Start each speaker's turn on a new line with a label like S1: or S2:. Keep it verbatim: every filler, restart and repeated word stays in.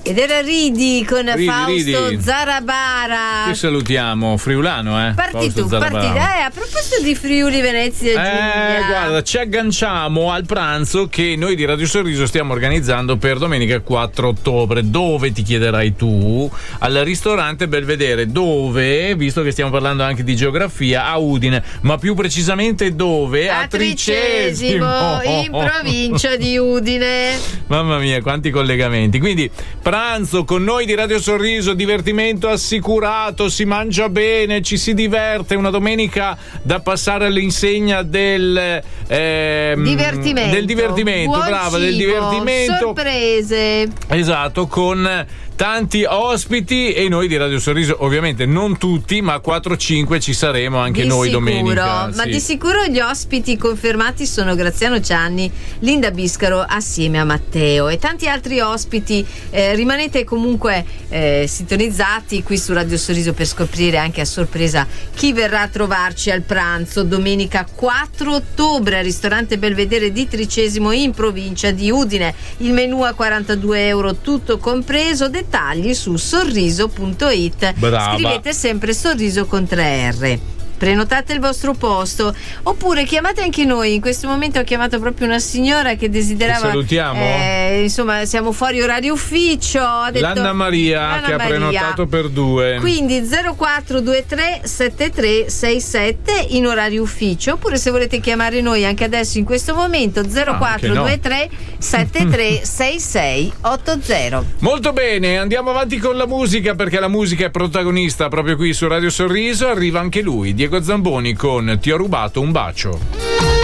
S1: Ed era Ridi con
S2: Ridi,
S1: Fausto
S2: Ridi.
S1: Zarabara.
S2: Che salutiamo, friulano, eh?
S1: Parti
S2: Fausto
S1: tu,
S2: Zarabara.
S1: parti. Eh, a proposito di Friuli, Venezia e Giulia.
S2: Eh, guarda, ci agganciamo al pranzo che noi di Radio Sorriso stiamo organizzando per domenica quattro ottobre. Dove, ti chiederai tu? Al ristorante Belvedere. Dove? Visto che stiamo parlando anche di geografia, a Udine, ma più precisamente dove?
S1: A, a Tricesimo, in provincia di Udine.
S2: Mamma mia, quanti collegamenti. Quindi pranzo con noi di Radio Sorriso, divertimento assicurato, si mangia bene, ci si diverte, una domenica da passare all'insegna del ehm,
S1: divertimento,
S2: del divertimento,
S1: buon
S2: brava,
S1: cibo,
S2: del divertimento,
S1: sorprese.
S2: Esatto, con tanti ospiti e noi di Radio Sorriso, ovviamente non tutti, ma quattro cinque ci saremo anche
S1: di
S2: noi
S1: sicuro,
S2: domenica.
S1: Ma
S2: sì.
S1: di sicuro gli ospiti confermati sono Graziano Cianni, Linda Biscaro assieme a Matteo e tanti altri ospiti. Eh, rimanete comunque eh, sintonizzati qui su Radio Sorriso per scoprire anche a sorpresa chi verrà a trovarci al pranzo domenica quattro ottobre al ristorante Belvedere di Tricesimo in provincia di Udine. Il menù a quarantadue euro tutto compreso. Dettagli su sorriso punto it.
S2: Brava.
S1: Scrivete sempre sorriso con tre R. Prenotate il vostro posto oppure chiamate anche noi. In questo momento ho chiamato proprio una signora che desiderava.
S2: Che salutiamo.
S1: Eh, insomma, siamo fuori orario ufficio. Ha detto,
S2: L'Anna Maria
S1: L'Anna
S2: che
S1: Maria.
S2: ha prenotato per due.
S1: Quindi zero quattro due tre sette tre sei sette in orario ufficio. Oppure se volete chiamare noi anche adesso in questo momento zero quattro due tre sette tre sei sei otto zero.
S2: Molto bene, andiamo avanti con la musica perché la musica è protagonista proprio qui su Radio Sorriso. Arriva anche lui, Diego Zamboni con Ti ho rubato un bacio.